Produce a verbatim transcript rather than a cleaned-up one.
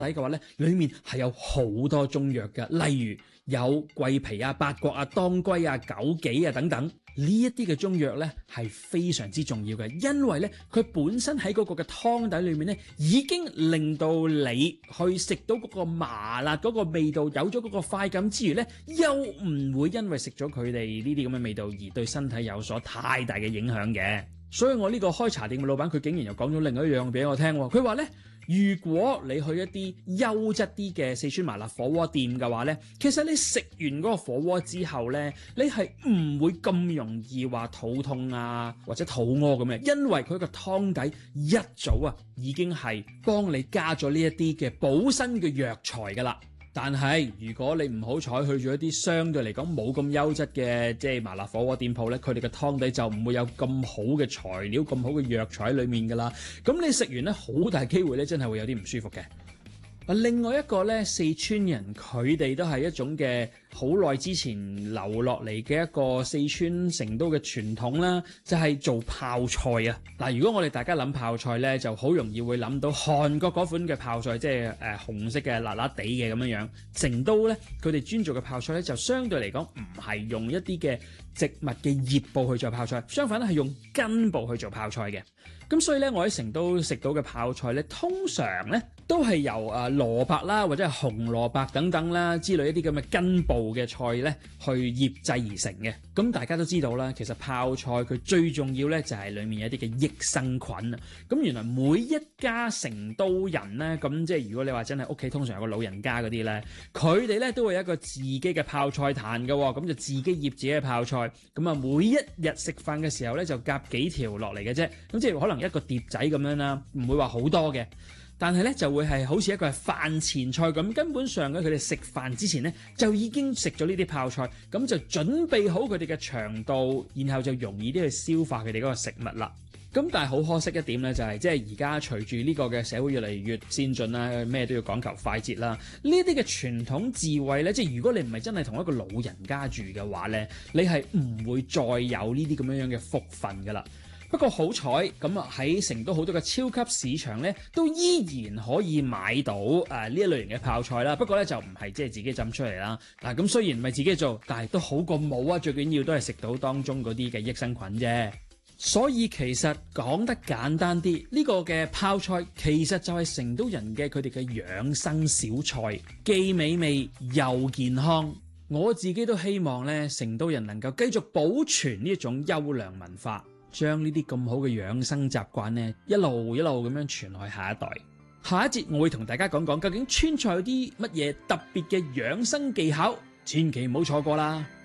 嘅話咧，裡面係有好多中藥嘅，例如有桂皮啊、八角啊、當歸啊、枸杞啊等等，呢一啲嘅中藥咧係非常之重要嘅，因為咧佢本身喺嗰個嘅湯底裏面咧，已經令到你去食到嗰個麻辣嗰個味道，有咗嗰個快感之餘咧，又唔會因為食咗佢哋呢啲咁嘅味道而對身體有所太大嘅影響嘅。所以我呢個開茶店嘅老闆，佢竟然又講咗另一樣俾我聽，佢話咧，如果你去一啲優質啲嘅四川麻辣火鍋店嘅話咧，其實你食完嗰個火鍋之後咧，你係唔會咁容易話肚痛啊或者肚屙咁嘅，因為佢個湯底一早啊已經係幫你加咗呢一啲嘅補身嘅藥材噶啦。但係如果你唔好彩去咗一啲相對嚟講冇咁優質嘅即係麻辣火鍋店鋪咧，佢哋嘅湯底就唔會有咁好嘅材料、咁好嘅藥材喺裡面㗎啦。咁你食完咧，好大機會咧，真係會有啲唔舒服嘅。另外一個咧，四川人佢哋都係一種嘅好耐之前留落嚟嘅一個四川成都嘅傳統啦，就係做泡菜啊！嗱，如果我哋大家諗泡菜咧，就好容易會諗到韓國嗰款嘅泡菜，即係誒紅色嘅辣辣地嘅咁樣樣。成都咧，佢哋專做嘅泡菜咧，就相對嚟講唔係用一啲嘅植物嘅葉部去做泡菜，相反咧係用根部去做泡菜嘅。咁所以咧，我喺成都食到嘅泡菜咧，通常咧都係由誒蘿蔔啦，或者係紅蘿蔔等等啦之類一啲咁嘅根部嘅菜咧，去醃製而成嘅。咁大家都知道啦，其實泡菜佢最重要咧就係裡面有一啲嘅益生菌啊。咁原來每一家成都人咧，咁即係如果你話真係屋企通常有個老人家嗰啲咧，佢哋咧都會有一個自己嘅泡菜壇嘅，咁就自己醃自己嘅泡菜。咁啊，每一日食飯嘅時候咧就夾幾條落嚟嘅啫。咁即係可能一個碟仔咁樣啦，唔會話好多嘅。但係咧就會係好似一個係飯前菜咁，根本上咧佢哋食飯之前咧就已經食咗呢啲泡菜，咁就準備好佢哋嘅腸道，然後就容易啲去消化佢哋嗰個食物啦。咁但係好可惜一點咧，就係即係而家隨住呢個嘅社會越嚟越先進啦，咩都要講求快捷啦。呢啲嘅傳統智慧咧，即係如果你唔係真係同一個老人家住嘅話咧，你係唔會再有呢啲咁樣樣嘅福分噶啦。不過好彩咁啊，喺成都好多嘅超級市場咧，都依然可以買到誒呢、呃、一類型嘅泡菜啦。不過咧就唔係即係自己浸出嚟啦。嗱，咁雖然唔係自己做，但係都好過冇啊。最緊要都係食到當中嗰啲嘅益生菌啫。所以其實講得簡單啲，呢、這個嘅泡菜其實就係成都人嘅佢哋嘅養生小菜，既美味又健康。我自己都希望咧，成都人能夠繼續保存呢一種優良文化。將呢啲咁好嘅養生習慣咧，一路一路咁樣傳去下一代。下一節我會同大家講講究竟川菜有啲乜嘢特別嘅養生技巧，千祈唔好錯過啦。